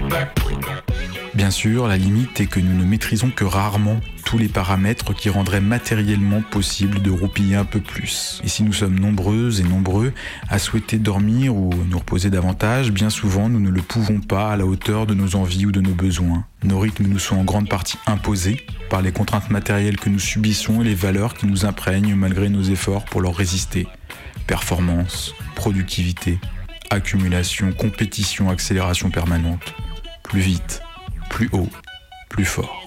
Bien sûr, la limite est que nous ne maîtrisons que rarement tous les paramètres qui rendraient matériellement possible de roupiller un peu plus. Et si nous sommes nombreuses et nombreux à souhaiter dormir ou nous reposer davantage, bien souvent nous ne le pouvons pas à la hauteur de nos envies ou de nos besoins. Nos rythmes nous sont en grande partie imposés par les contraintes matérielles que nous subissons et les valeurs qui nous imprègnent malgré nos efforts pour leur résister. Performance, productivité, accumulation, compétition, accélération permanente. Plus vite, plus haut, plus fort.